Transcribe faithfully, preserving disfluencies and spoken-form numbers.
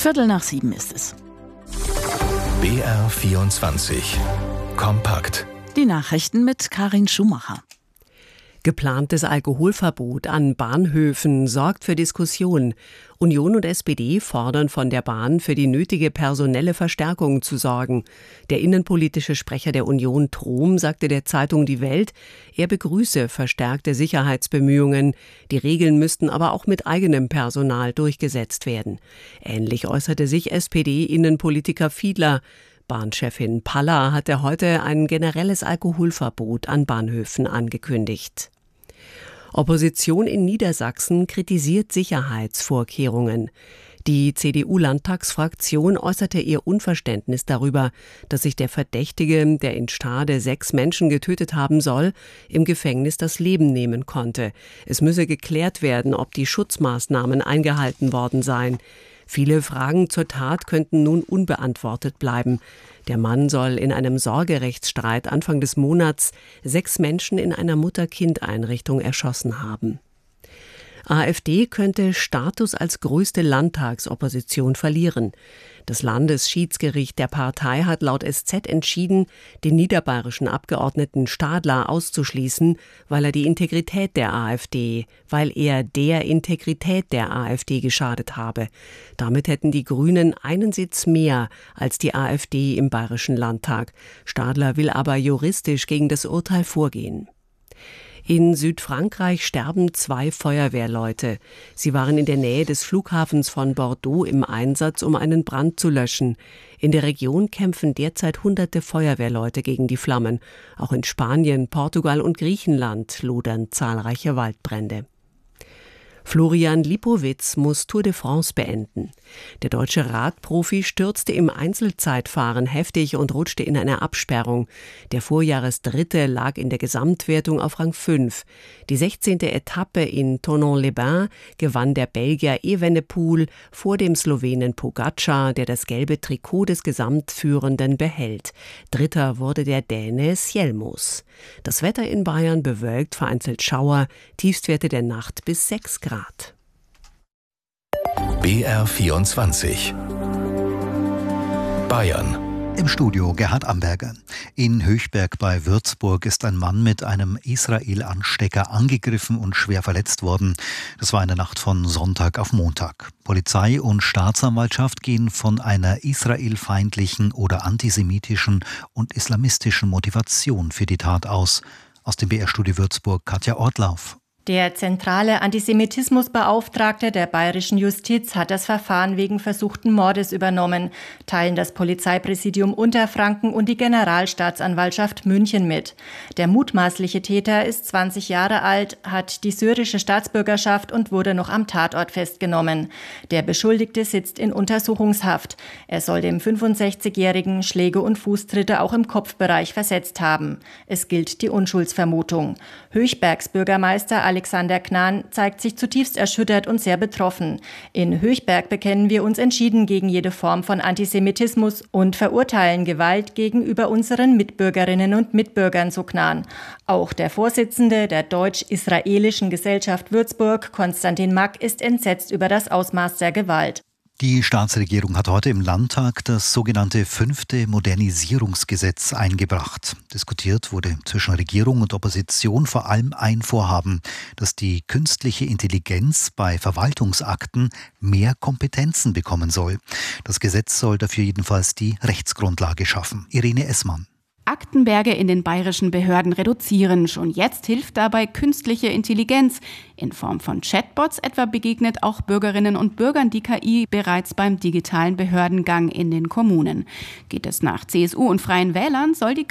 Viertel nach sieben ist es. B R vierundzwanzig. Kompakt. Die Nachrichten mit Karin Schumacher. Geplantes Alkoholverbot an Bahnhöfen sorgt für Diskussionen. Union und S P D fordern von der Bahn, für die nötige personelle Verstärkung zu sorgen. Der innenpolitische Sprecher der Union, Trom, sagte der Zeitung Die Welt, er begrüße verstärkte Sicherheitsbemühungen. Die Regeln müssten aber auch mit eigenem Personal durchgesetzt werden. Ähnlich äußerte sich S P D-Innenpolitiker Fiedler. Bahnchefin Paller hatte heute ein generelles Alkoholverbot an Bahnhöfen angekündigt. Opposition in Niedersachsen kritisiert Sicherheitsvorkehrungen. Die C D U-Landtagsfraktion äußerte ihr Unverständnis darüber, dass sich der Verdächtige, der in Stade sechs Menschen getötet haben soll, im Gefängnis das Leben nehmen konnte. Es müsse geklärt werden, ob die Schutzmaßnahmen eingehalten worden seien. Viele Fragen zur Tat könnten nun unbeantwortet bleiben. Der Mann soll in einem Sorgerechtsstreit Anfang des Monats sechs Menschen in einer Mutter-Kind-Einrichtung erschossen haben. AfD könnte Status als größte Landtagsopposition verlieren. Das Landesschiedsgericht der Partei hat laut S Z entschieden, den niederbayerischen Abgeordneten Stadler auszuschließen, weil er die Integrität der AfD, weil er der Integrität der AfD geschadet habe. Damit hätten die Grünen einen Sitz mehr als die AfD im Bayerischen Landtag. Stadler will aber juristisch gegen das Urteil vorgehen. In Südfrankreich sterben zwei Feuerwehrleute. Sie waren in der Nähe des Flughafens von Bordeaux im Einsatz, um einen Brand zu löschen. In der Region kämpfen derzeit hunderte Feuerwehrleute gegen die Flammen. Auch in Spanien, Portugal und Griechenland lodern zahlreiche Waldbrände. Florian Lipowitz muss Tour de France beenden. Der deutsche Radprofi stürzte im Einzelzeitfahren heftig und rutschte in eine Absperrung. Der Vorjahresdritte lag in der Gesamtwertung auf Rang fünf. Die sechzehnte Etappe in Thonon-les-Bains gewann der Belgier Evenepoel vor dem Slowenen Pogačar, der das gelbe Trikot des Gesamtführenden behält. Dritter wurde der Däne Sjelmos. Das Wetter in Bayern bewölkt, vereinzelt Schauer, Tiefstwerte der Nacht bis sechs Grad. B R vierundzwanzig. Bayern. Im Studio Gerhard Amberger. In Höchberg bei Würzburg ist ein Mann mit einem Israel-Anstecker angegriffen und schwer verletzt worden. Das war in der Nacht von Sonntag auf Montag. Polizei und Staatsanwaltschaft gehen von einer israelfeindlichen oder antisemitischen und islamistischen Motivation für die Tat aus. Aus dem B R-Studio Würzburg Katja Ortlauf. Der zentrale Antisemitismusbeauftragte der bayerischen Justiz hat das Verfahren wegen versuchten Mordes übernommen, teilen das Polizeipräsidium Unterfranken und die Generalstaatsanwaltschaft München mit. Der mutmaßliche Täter ist zwanzig Jahre alt, hat die syrische Staatsbürgerschaft und wurde noch am Tatort festgenommen. Der Beschuldigte sitzt in Untersuchungshaft. Er soll dem fünfundsechzigjährigen Schläge und Fußtritte auch im Kopfbereich versetzt haben. Es gilt die Unschuldsvermutung. Höchbergs Bürgermeister Alexander Knahn zeigt sich zutiefst erschüttert und sehr betroffen. In Höchberg bekennen wir uns entschieden gegen jede Form von Antisemitismus und verurteilen Gewalt gegenüber unseren Mitbürgerinnen und Mitbürgern, so Knahn. Auch der Vorsitzende der Deutsch-Israelischen Gesellschaft Würzburg, Konstantin Mack, ist entsetzt über das Ausmaß der Gewalt. Die Staatsregierung hat heute im Landtag das sogenannte fünfte Modernisierungsgesetz eingebracht. Diskutiert wurde zwischen Regierung und Opposition vor allem ein Vorhaben, dass die künstliche Intelligenz bei Verwaltungsakten mehr Kompetenzen bekommen soll. Das Gesetz soll dafür jedenfalls die Rechtsgrundlage schaffen. Irene Essmann. Aktenberge in den bayerischen Behörden reduzieren. Schon jetzt hilft dabei künstliche Intelligenz. In Form von Chatbots etwa begegnet auch Bürgerinnen und Bürgern die K I bereits beim digitalen Behördengang in den Kommunen. Geht es nach C S U und Freien Wählern, soll die